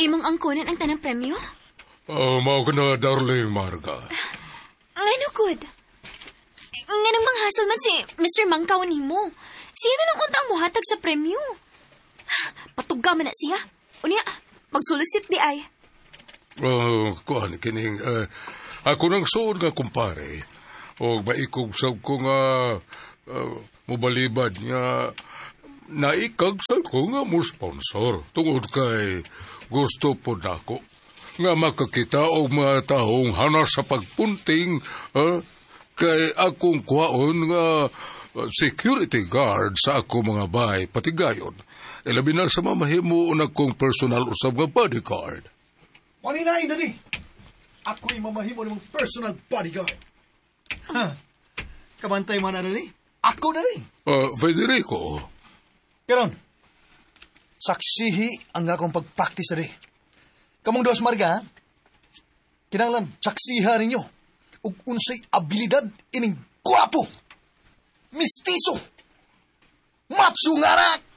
Imong angkunan ang tanang premyo? Mao ka na, darling Marga. Ano, good? Nganong manghasol man si Mr. Mangkaw nimo. Siya na nang untang muhatag sa premyo. Patuga man na siya. Unya, magsulisit di ay. Kuhan, kining, ako nang suod nga kumpare, o maikog sab ko nga mubalibad nga naikagsal ko nga mo sponsor tungod kay gusto po nako nga makakita og mga taong hanas sa pagpunting kay akong kuhaon nga security guard sa ako mga bahay patigayon. Ilabi na sa mamahimo na kong personal usab nga bodyguard. Maninain na ni! Ako'y mamahimo ng personal bodyguard. Kabantay man na ni? Ako na ni! Federico. Karon, saksihi ang akong pag-practice na ni. Kamong dos Marga, kinanglan saksiha ninyo ug unsay abilidad ining guwapo, mistiso, macho nga anak!